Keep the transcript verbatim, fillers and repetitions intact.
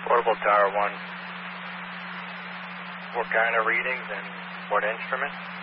Portable Tower one. What kind of readings and what instrument?